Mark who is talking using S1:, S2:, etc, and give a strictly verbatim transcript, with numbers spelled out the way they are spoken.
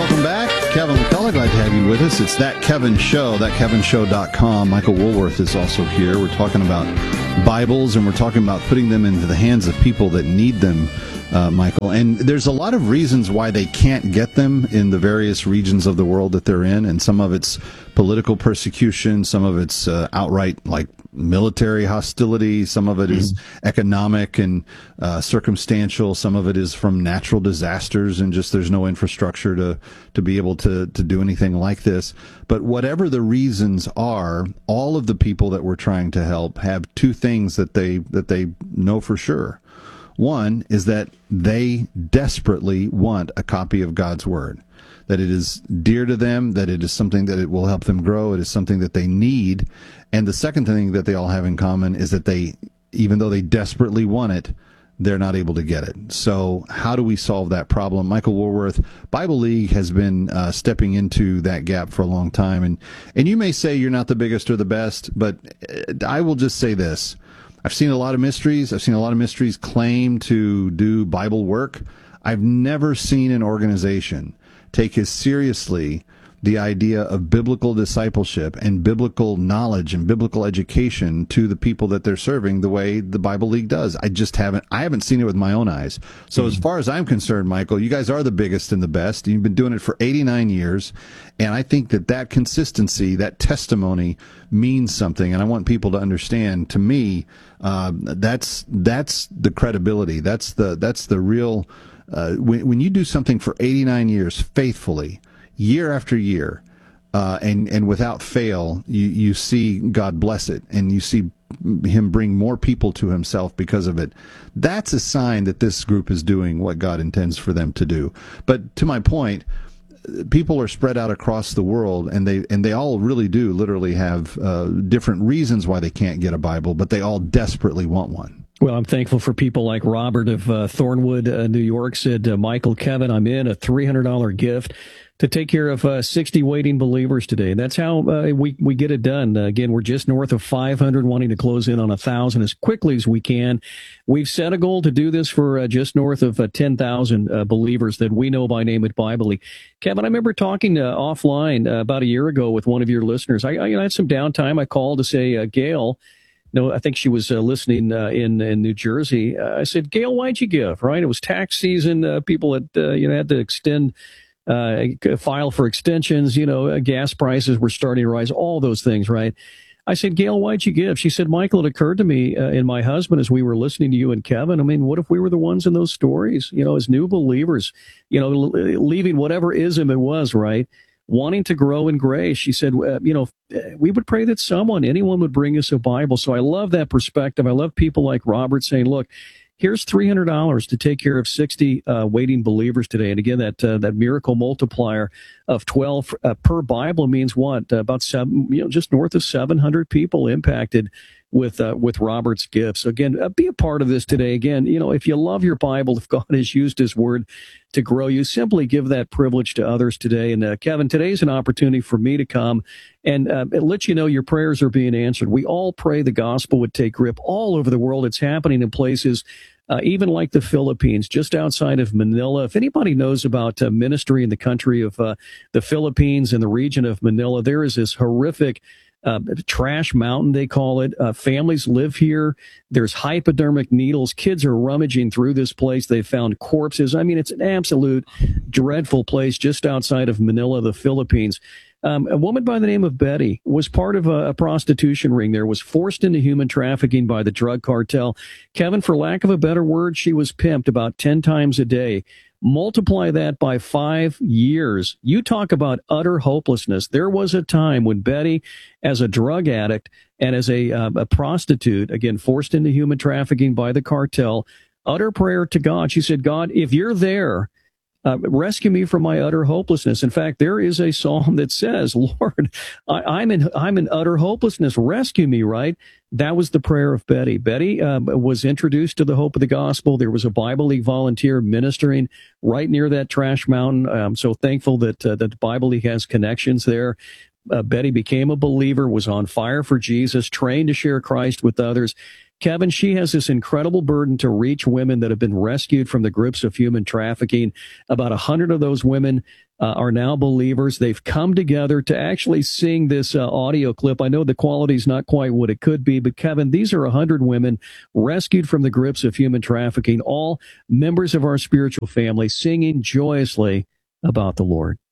S1: welcome back. Kevin McCullough, glad to have you with us. It's That Kevin Show, that kevin show dot com. Michael Woolworth is also here. We're talking about Bibles, and we're talking about putting them into the hands of people that need them, uh, Michael. And there's a lot of reasons why they can't get them in the various regions of the world that they're in, and some of it's political persecution, some of it's uh, outright, like, military hostility, some of it is economic and uh, circumstantial, some of it is from natural disasters and just there's no infrastructure to, to be able to, to do anything like this. But whatever the reasons are, all of the people that we're trying to help have two things that they that they know for sure. One is that they desperately want a copy of God's Word, that it is dear to them, that it is something that it will help them grow, it is something that they need. And the second thing that they all have in common is that they, even though they desperately want it, they're not able to get it. So how do we solve that problem? Michael Woolworth, Bible League has been uh, stepping into that gap for a long time. And, and you may say you're not the biggest or the best, but I will just say this. I've seen a lot of mysteries. I've seen a lot of mysteries claim to do Bible work. I've never seen an organization take as seriously the idea of biblical discipleship and biblical knowledge and biblical education to the people that they're serving the way the Bible League does. I just haven't, I haven't seen it with my own eyes. So mm-hmm. as far as I'm concerned, Michael, you guys are the biggest and the best. You've been doing it for eighty-nine years. And I think that that consistency, that testimony means something. And I want people to understand, to me, uh, that's, that's the credibility. That's the, that's the real, uh, when, when you do something for eighty-nine years faithfully, year after year, uh, and, and without fail, you, you see God bless it, and you see him bring more people to himself because of it. That's a sign that this group is doing what God intends for them to do. But to my point, people are spread out across the world, and they and they all really do literally have uh, different reasons why they can't get a Bible, but they all desperately want one.
S2: Well, I'm thankful for people like Robert of uh, Thornwood, uh, New York, said, uh, Michael, Kevin, I'm in, a three hundred dollars gift to take care of uh, sixty waiting believers today. That's how uh, we, we get it done. Uh, again, we're just north of five hundred, wanting to close in on one thousand as quickly as we can. We've set a goal to do this for uh, just north of uh, ten thousand uh, believers that we know by name at Bible League. Kevin, I remember talking uh, offline uh, about a year ago with one of your listeners. I, I you know, had some downtime. I called to say, uh, Gail, no, I think she was uh, listening uh, in in New Jersey. Uh, I said, Gail, why'd you give? Right, it was tax season. Uh, people had uh, you know had to extend, uh, file for extensions. You know, uh, gas prices were starting to rise. All those things, right? I said, Gail, why'd you give? She said, Michael, it occurred to me uh, and my husband as we were listening to you and Kevin. I mean, what if we were the ones in those stories? You know, as new believers, you know, leaving whatever ism it was, right? Wanting to grow in grace. She said, uh, you know, we would pray that someone, anyone would bring us a Bible. So I love that perspective. I love people like Robert saying, look, here's three hundred dollars to take care of sixty uh, waiting believers today. And again, that uh, that miracle multiplier of twelve uh, per Bible means what? Uh, about seven, you know, just north of seven hundred people impacted with uh, with Robert's gifts. So again, uh, be a part of this today. Again, you know, if you love your Bible, if God has used his word to grow you, simply give that privilege to others today. And uh, Kevin, today's an opportunity for me to come and uh, let you know your prayers are being answered. We all pray the gospel would take grip all over the world. It's happening in places Uh, even like the Philippines, just outside of Manila. If anybody knows about uh, ministry in the country of uh, the Philippines and the region of Manila, there is this horrific uh, trash mountain, they call it. Uh, families live here. There's hypodermic needles. Kids are rummaging through this place. They found corpses. I mean, it's an absolute dreadful place just outside of Manila, the Philippines. Um, a woman by the name of Betty was part of a, a prostitution ring there, was forced into human trafficking by the drug cartel. Kevin, for lack of a better word, she was pimped about ten times a day. Multiply that by five years. You talk about utter hopelessness. There was a time when Betty, as a drug addict and as a, uh, a prostitute, again, forced into human trafficking by the cartel, utter prayer to God. She said, God, if you're there, Uh, rescue me from my utter hopelessness. In fact, there is a psalm that says, Lord, I, I'm in I'm in utter hopelessness. Rescue me, right? That was the prayer of Betty. Betty um, was introduced to the hope of the gospel. There was a Bible League volunteer ministering right near that trash mountain. I'm so thankful that, uh, that the Bible League has connections there. Uh, Betty became a believer, was on fire for Jesus, trained to share Christ with others. Kevin, she has this incredible burden to reach women that have been rescued from the grips of human trafficking. About a hundred of those women uh, are now believers. They've come together to actually sing this uh, audio clip. I know the quality is not quite what it could be, but Kevin, these are one hundred women rescued from the grips of human trafficking, all members of our spiritual family, singing joyously about the Lord.